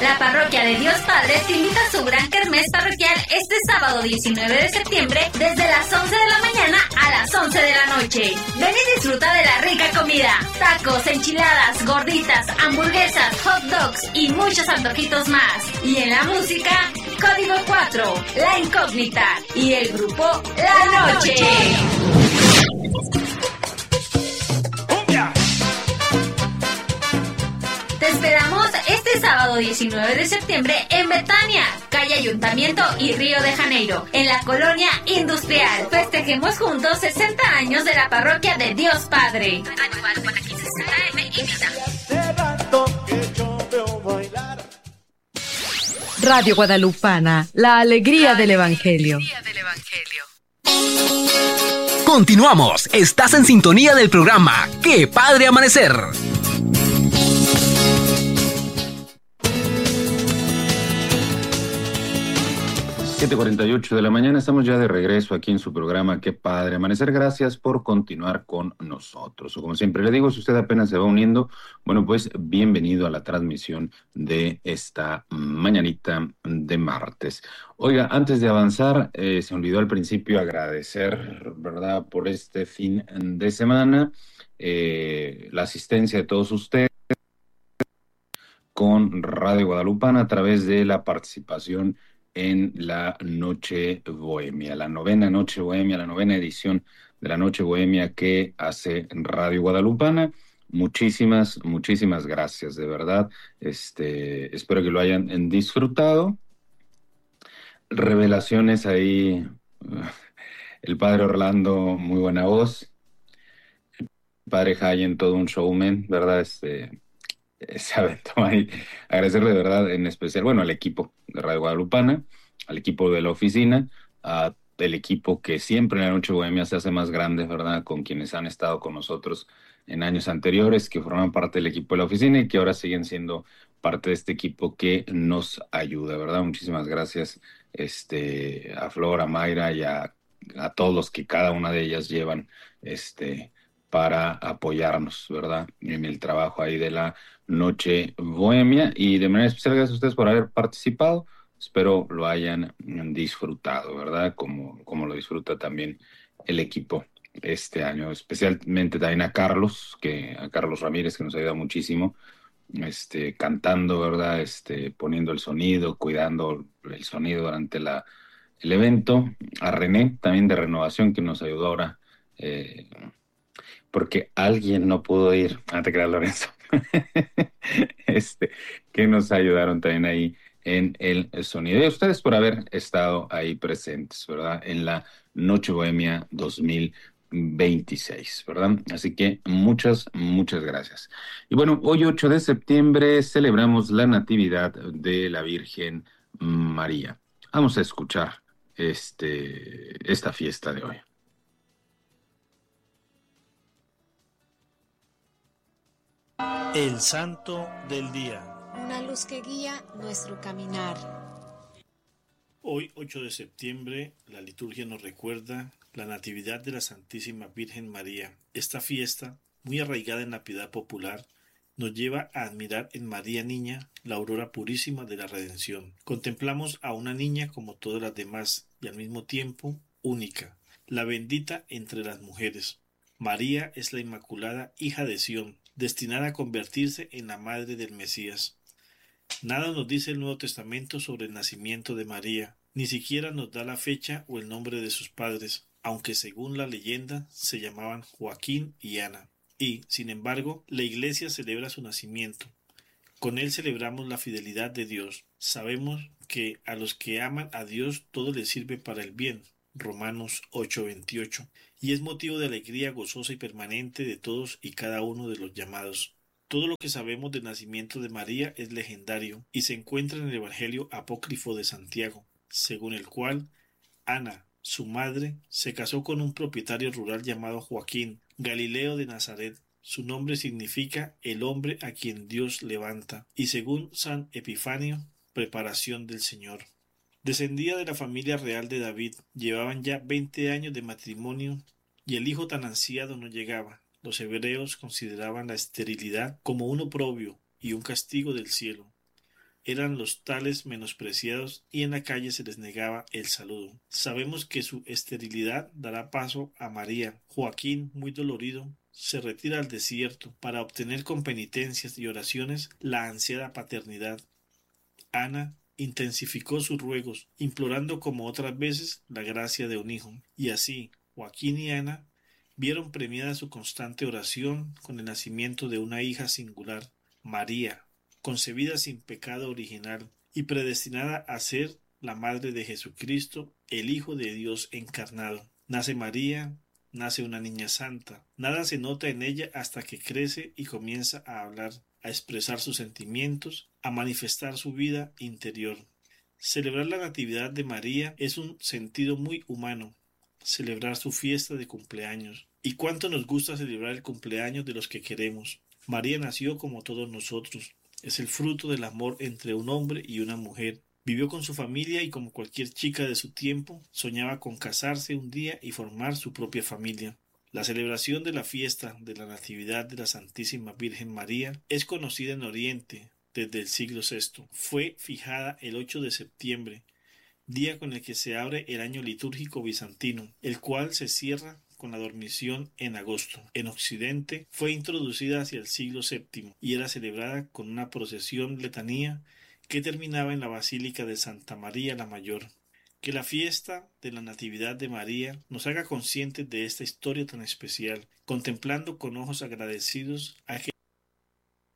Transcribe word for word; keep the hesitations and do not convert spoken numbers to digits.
La Parroquia de Dios Padre te invita a su gran kermés parroquial este sábado diecinueve de septiembre desde las once de la mañana a las once de la noche. Ven y disfruta de la rica comida, tacos, enchiladas, gorditas, hamburguesas, hot dogs y muchos antojitos más. Y en la música, Código cuatro, La Incógnita y el grupo La Noche. Te esperamos este sábado diecinueve de septiembre en Betania, calle Ayuntamiento y Río de Janeiro, en la colonia industrial. Festejemos juntos sesenta años de la Parroquia de Dios Padre. Radio Guadalupana, la alegría del Evangelio. Continuamos, estás en sintonía del programa ¡Qué Padre Amanecer! siete cuarenta y ocho de la mañana, estamos ya de regreso aquí en su programa Qué Padre Amanecer. Gracias por continuar con nosotros. O como siempre le digo, si usted apenas se va uniendo, bueno, pues bienvenido a la transmisión de esta mañanita de martes. Oiga, antes de avanzar, eh, se olvidó al principio agradecer, ¿verdad?, por este fin de semana, eh, la asistencia de todos ustedes con Radio Guadalupana a través de la participación en la Noche Bohemia, la novena Noche Bohemia, la novena edición de la Noche Bohemia que hace Radio Guadalupana. Muchísimas, muchísimas gracias, de verdad. Este, espero que lo hayan disfrutado. Revelaciones ahí, el padre Orlando, muy buena voz. El padre Hayen, todo un showman, ¿verdad? Este, se aventó ahí. Agradecerle de verdad, en especial, bueno, al equipo de Radio Guadalupana, al equipo de la oficina, al equipo que siempre en la Noche Bohemia se hace más grande, ¿verdad? Con quienes han estado con nosotros en años anteriores, que forman parte del equipo de la oficina y que ahora siguen siendo parte de este equipo que nos ayuda, ¿verdad? Muchísimas gracias este, a Flor, a Mayra y a, a todos los que cada una de ellas llevan este, para apoyarnos, ¿verdad? En el trabajo ahí de la Noche Bohemia, y de manera especial gracias a ustedes por haber participado. Espero lo hayan disfrutado, ¿verdad? Como, como lo disfruta también el equipo este año, especialmente también a Carlos, que a Carlos Ramírez, que nos ayuda muchísimo, este, cantando, ¿verdad? Este, poniendo el sonido, cuidando el sonido durante la, el evento. A René, también de Renovación, que nos ayudó ahora, eh, porque alguien no pudo ir. Ah, te creas, Lorenzo. este, que nos ayudaron también ahí en el sonido. Y a ustedes por haber estado ahí presentes, ¿verdad? En la Noche Bohemia dos mil veintiséis, ¿verdad? Así que muchas, muchas gracias. Y bueno, hoy ocho de septiembre celebramos la Natividad de la Virgen María. Vamos a escuchar este, esta fiesta de hoy. El Santo del Día. Una luz que guía nuestro caminar. Hoy, ocho de septiembre, la liturgia nos recuerda la Natividad de la Santísima Virgen María. Esta fiesta, muy arraigada en la piedad popular, nos lleva a admirar en María Niña la aurora purísima de la redención. Contemplamos a una niña como todas las demás y al mismo tiempo única, la bendita entre las mujeres. María es la Inmaculada hija de Sión, destinada a convertirse en la madre del Mesías. Nada nos dice el Nuevo Testamento sobre el nacimiento de María, ni siquiera nos da la fecha o el nombre de sus padres, aunque según la leyenda se llamaban Joaquín y Ana. Y, sin embargo, la Iglesia celebra su nacimiento. Con él celebramos la fidelidad de Dios. Sabemos que a los que aman a Dios todo les sirve para el bien. Romanos ocho veintiocho. Y es motivo de alegría gozosa y permanente de todos y cada uno de los llamados. Todo lo que sabemos del nacimiento de María es legendario y se encuentra en el Evangelio apócrifo de Santiago, según el cual Ana, su madre, se casó con un propietario rural llamado Joaquín, Galileo de Nazaret. Su nombre significa el hombre a quien Dios levanta, y según San Epifanio, preparación del Señor. Descendía de la familia real de David, llevaban ya veinte años de matrimonio y el hijo tan ansiado no llegaba. Los hebreos consideraban la esterilidad como un oprobio y un castigo del cielo. eran los tales menospreciados y en la calle se les negaba el saludo. Sabemos que su esterilidad dará paso a María. Joaquín, muy dolorido, se retira al desierto para obtener con penitencias y oraciones la ansiada paternidad. Ana intensificó sus ruegos, implorando como otras veces la gracia de un hijo, y así Joaquín y Ana vieron premiada su constante oración con el nacimiento de una hija singular, María, concebida sin pecado original y predestinada a ser la madre de Jesucristo, el Hijo de Dios encarnado. Nace María, nace una niña santa. Nada se nota en ella hasta que crece y comienza a hablar, a expresar sus sentimientos, a manifestar su vida interior. Celebrar la Natividad de María es un sentido muy humano, celebrar su fiesta de cumpleaños. Y cuánto nos gusta celebrar el cumpleaños de los que queremos. María nació como todos nosotros. Es el fruto del amor entre un hombre y una mujer. Vivió con su familia y como cualquier chica de su tiempo, soñaba con casarse un día y formar su propia familia. La celebración de la fiesta de la Natividad de la Santísima Virgen María es conocida en Oriente desde el siglo sexto. Fue fijada el ocho de septiembre, día con el que se abre el año litúrgico bizantino, el cual se cierra con la dormición en agosto. En Occidente fue introducida hacia el siglo séptimo y era celebrada con una procesión letanía que terminaba en la Basílica de Santa María la Mayor. Que la fiesta de la Natividad de María nos haga conscientes de esta historia tan especial, contemplando con ojos agradecidos a aquel